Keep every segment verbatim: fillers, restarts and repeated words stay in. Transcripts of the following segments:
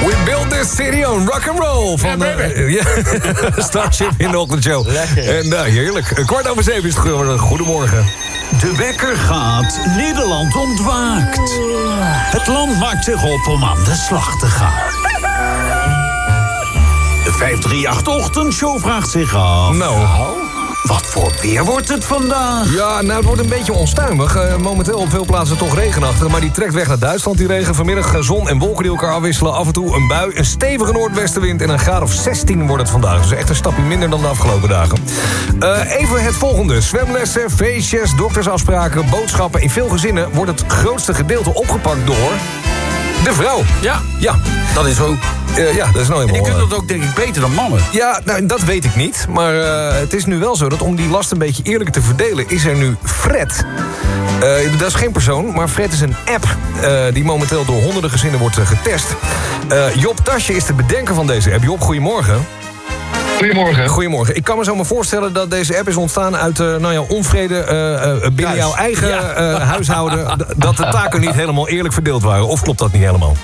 We build this city on rock and roll van uh, yeah, Starship in de ochtendshow. Lekker. En uh, heerlijk. Kwart over zeven is het geworden. Goedemorgen. De wekker gaat, Nederland ontwaakt. Het land maakt zich op om aan de slag te gaan. De vijf drie acht ochtendshow vraagt zich af. Nou... Wat voor weer wordt het vandaag? Ja, nou, het wordt een beetje onstuimig. Uh, momenteel op veel plaatsen toch regenachtig. Maar die trekt weg naar Duitsland, die regen. Vanmiddag uh, zon en wolken die elkaar afwisselen. Af en toe een bui, een stevige noordwestenwind. En een graad of zestien wordt het vandaag. Dus echt een stapje minder dan de afgelopen dagen. Uh, even het volgende. Zwemlessen, feestjes, doktersafspraken, boodschappen. In veel gezinnen wordt het grootste gedeelte opgepakt door... de vrouw. Ja, ja. Dat is ook... Uh, ja, dat is nou helemaal... En die kunnen dat ook, denk ik, beter dan mannen. Ja, nou, dat weet ik niet. Maar uh, het is nu wel zo dat om die last een beetje eerlijker te verdelen... is er nu Fred. Uh, dat is geen persoon, maar Fred is een app... Uh, die momenteel door honderden gezinnen wordt uh, getest. Uh, Job Tasje is de bedenker van deze app. Job, goedemorgen. Goedemorgen. Goedemorgen. Ik kan me zo maar voorstellen dat deze app is ontstaan uit uh, nou ja, onvrede uh, uh, binnen jouw eigen ja. uh, huishouden. D- dat de taken niet helemaal eerlijk verdeeld waren. Of klopt dat niet helemaal?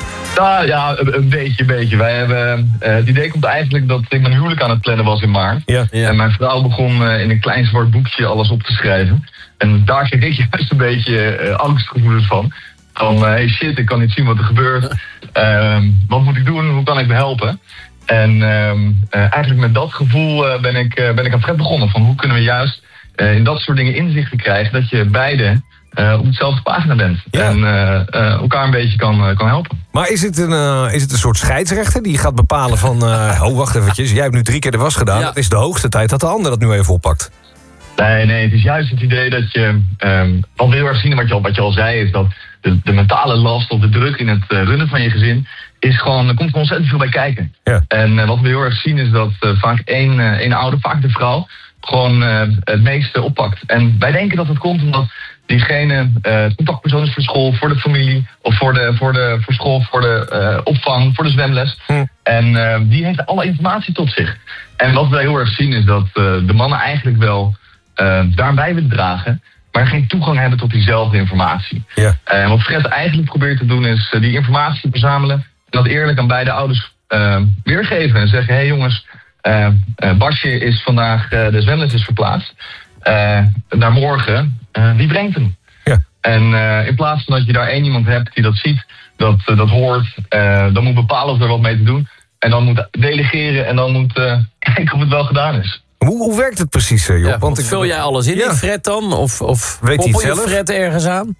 Nou ja, een, een beetje, een beetje. Wij hebben, uh, het idee komt eigenlijk dat ik mijn huwelijk aan het plannen was in maart. Ja. Ja. En mijn vrouw begon uh, in een klein zwart boekje alles op te schrijven. En daar kreeg ik juist een beetje uh, angstgevoelens van. Van, uh, hey shit, ik kan niet zien wat er gebeurt. Uh, wat moet ik doen? Hoe kan ik me helpen? En uh, uh, eigenlijk met dat gevoel uh, ben, ik, uh, ben ik aan Fred begonnen. Van hoe kunnen we juist uh, in dat soort dingen inzichten krijgen... dat je beide uh, op dezelfde pagina bent. Ja. En uh, uh, elkaar een beetje kan, uh, kan helpen. Maar is het, een, uh, is het een soort scheidsrechter die gaat bepalen van... Uh, oh, wacht eventjes, jij hebt nu drie keer de was gedaan. Ja. Het is de hoogste tijd dat de ander dat nu even oppakt. Nee, nee, het is juist het idee dat je... Um, wat we heel erg zien, wat je al, wat je al zei, is dat de, de mentale last of de druk in het uh, runnen van je gezin... is gewoon, er komt gewoon ontzettend veel bij kijken. Ja. En uh, wat we heel erg zien is dat uh, vaak één, uh, één ouder, vaak de vrouw... gewoon uh, het meeste oppakt. En wij denken dat het komt omdat diegene uh, contactpersoon is voor school, voor de familie... of voor, de, voor, de, voor school, voor de uh, opvang, voor de zwemles. Hm. En uh, die heeft alle informatie tot zich. En wat wij heel erg zien is dat uh, de mannen eigenlijk wel uh, daarbij willen dragen... maar geen toegang hebben tot diezelfde informatie. Ja. En uh, wat Fred eigenlijk probeert te doen is uh, die informatie verzamelen... en dat eerlijk aan beide ouders uh, weergeven. En zeggen, hé hey jongens, uh, uh, Basje is vandaag, uh, de zwemles is verplaatst. Uh, naar morgen, uh, wie brengt hem? Ja. En uh, in plaats van dat je daar één iemand hebt die dat ziet, dat, uh, dat hoort... Uh, dan moet bepalen of er wat mee te doen. En dan moet delegeren en dan moet uh, kijken of het wel gedaan is. Hoe, hoe werkt het precies, Job? Ja, want ik, vul jij alles in ja. in Fred dan? Of, of Weet hij het koppel je zelf? Fred ergens aan?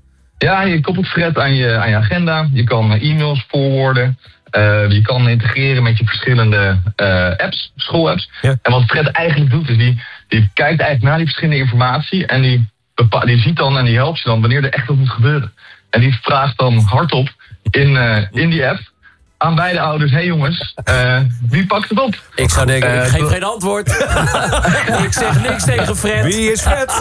Ja, je koppelt Fred aan je, aan je agenda. Je kan e-mails voorwoorden. Uh, je kan integreren met je verschillende uh, apps, schoolapps. Ja. En wat Fred eigenlijk doet, is die, die kijkt eigenlijk naar die verschillende informatie... en die, bepa- die ziet dan en die helpt je dan wanneer er echt wat moet gebeuren. En die vraagt dan hardop in, uh, in die app... aan beide ouders, hé hey jongens, uh, wie pakt het op? Ik zou denken, Uh, ik geef dat- geen antwoord. Ik zeg niks tegen Fred. Wie is Fred?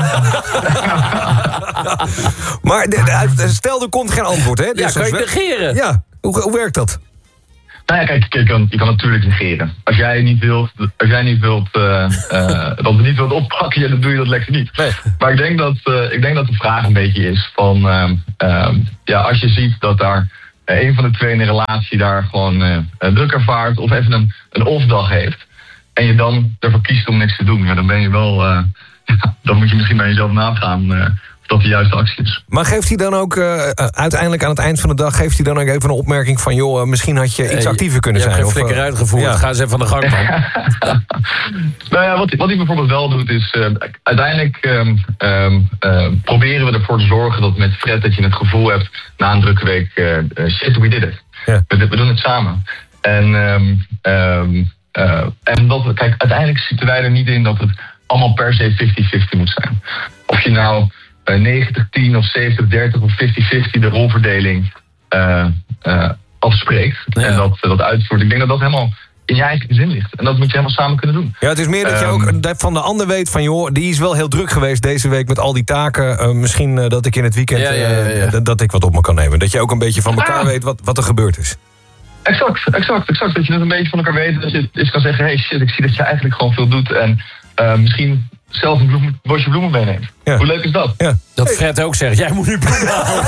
Maar de, de, stel, er komt geen antwoord, hè? Ja, Dus kan je als we- negeren? Ja, hoe, hoe werkt dat? Nou ja, kijk, je kan, je kan natuurlijk negeren. Als jij niet wilt, als jij niet wilt, uh, uh, dat we niet wilt oppakken, ja, dan doe je dat lekker niet. Nee. Maar ik denk dat, uh, ik denk dat de vraag een beetje is van, uh, uh, ja, als je ziet dat daar uh, een van de twee in een relatie daar gewoon uh, druk ervaart of even een, een off-dag heeft, en je dan ervoor kiest om niks te doen, ja, dan ben je wel, uh, ja, dan moet je misschien bij jezelf nagaan. Uh, dat de juiste actie is. Maar geeft hij dan ook uh, uiteindelijk aan het eind van de dag... geeft hij dan ook even een opmerking van... joh, uh, misschien had je iets Hey, actiever kunnen je zijn? hebt geen of, flikker uh, uitgevoerd. ja. Ga eens even aan de gang, man. Nou ja, wat, wat hij bijvoorbeeld wel doet is... Uh, uiteindelijk um, um, uh, proberen we ervoor te zorgen dat met Fred... dat je het gevoel hebt na een drukke week... Uh, uh, shit, we did it. Ja. We, we doen het samen. En, um, um, uh, en dat, kijk, uiteindelijk zitten wij er niet in... dat het allemaal per se vijftig vijftig moet zijn. Of je nou... Uh, negentig tien of zeventig dertig of vijftig vijftig de rolverdeling uh, uh, afspreekt. Ja. En dat, uh, dat uitvoert. Ik denk dat dat helemaal in je eigen zin ligt. En dat moet je helemaal samen kunnen doen. Ja, het is meer dat je Um, ook van de ander weet van... joh, die is wel heel druk geweest deze week met al die taken. Uh, misschien uh, dat ik in het weekend Ja, ja, ja, ja. Uh, d- dat ik wat op me kan nemen. Dat je ook een beetje van elkaar Ah. weet wat, wat er gebeurd is. Exact, exact, exact. Dat je het een beetje van elkaar weet. Dat je eens kan zeggen, hey shit, ik zie dat je eigenlijk gewoon veel doet. En uh, misschien zelf een bloem, bosje bloemen meeneemt. Ja. Hoe leuk is dat? Ja. Dat Fred ook zegt, jij moet nu bloemen halen.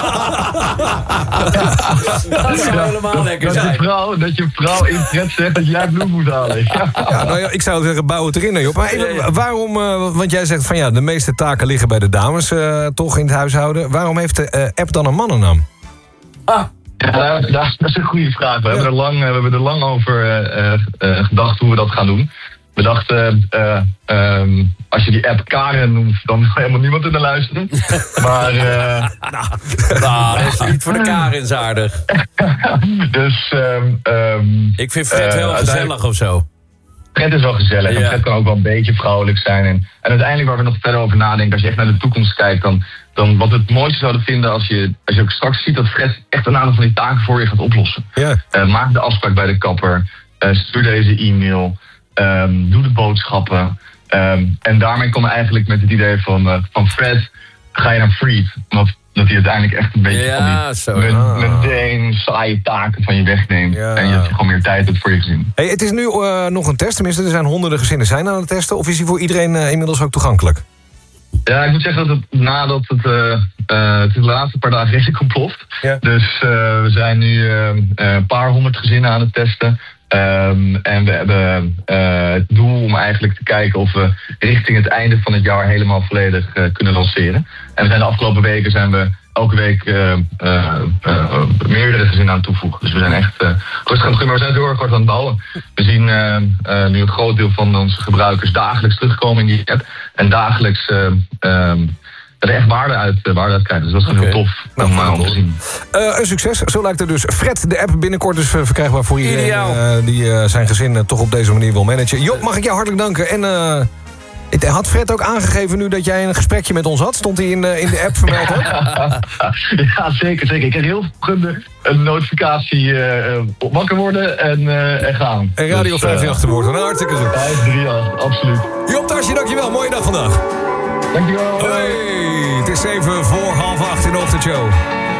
Dat zou helemaal lekker dat zijn. Je vrouw, dat je vrouw in Fred zegt dat jij bloem moet halen. Ja. Ja, nou ja, ik zou zeggen, bouw het erin, hè, Job. Maar even, Ja, ja. waarom, uh, want jij zegt van ja, de meeste taken liggen bij de dames uh, toch in het huishouden. Waarom heeft de uh, app dan een mannennaam? Ah, Ja, dat, dat is een goede vraag. We, Ja. hebben, er lang, we hebben er lang over uh, uh, gedacht hoe we dat gaan doen. We dachten, uh, um, als je die app Karen noemt, dan wil helemaal niemand er naar luisteren. Maar, uh, nou, dat is niet voor de Karens aardig. dus... Um, um, Ik vind Fred uh, wel gezellig of zo. Fred is wel gezellig Ja. en Fred kan ook wel een beetje vrouwelijk zijn. En, en uiteindelijk waar we nog verder over nadenken, als je echt naar de toekomst kijkt, dan, dan wat we het mooiste zouden vinden als je, als je ook straks ziet dat Fred echt een aantal van die taken voor je gaat oplossen. Ja. Uh, maak de afspraak bij de kapper, uh, stuur deze e-mail, um, doe de boodschappen. Um, en daarmee komen we eigenlijk met het idee van, uh, van Fred, ga je naar Freed. Want dat hij uiteindelijk echt een beetje Ja, van zo, die ja. meteen saaie taken van je wegneemt. Ja. En je gewoon meer tijd hebt voor je gezin. Hey, het is nu uh, nog een test, tenminste er zijn honderden gezinnen zijn aan het testen. Of is die voor iedereen uh, inmiddels ook toegankelijk? Ja, ik moet zeggen dat het nadat het, uh, uh, het is de laatste paar dagen redelijk ontploft. Ja. Dus uh, we zijn nu uh, een paar honderd gezinnen aan het testen. Um, en we hebben uh, het doel om eigenlijk te kijken of we richting het einde van het jaar helemaal volledig uh, kunnen lanceren. En we zijn de afgelopen weken zijn we elke week uh, uh, uh, meerdere gezinnen aan het toevoegen. Dus we zijn echt uh, rustig aan het groeien, maar we zijn heel erg hard aan het bouwen. We zien uh, uh, nu een groot deel van onze gebruikers dagelijks terugkomen in die app. En dagelijks uh, um, er echt waarde uit, uh, waarde uit krijgen. Dus dat is gewoon Oké. heel tof Nou, om, uh, om tof. te zien. Uh, een succes, zo lijkt het dus. Fred, de app binnenkort dus uh, verkrijgbaar voor iedereen Ideaal. uh, die uh, zijn gezin uh, toch op deze manier wil managen. Job, mag ik jou hartelijk danken. En uh, het- had Fred ook aangegeven nu dat jij een gesprekje met ons had? Stond hij in, uh, in de app vermeld ook? Ja, zeker, zeker. Ik kreeg heel vroeg een notificatie uh, wakker worden en, uh, en gaan. En Radio Dus, vijfenveertig te worden. Nou, hartstikke goed. vijf drie acht, absoluut. Job Tasje, dankjewel. Mooie dag vandaag. Dankjewel. Hey, het is even voor half acht in de ochtendshow.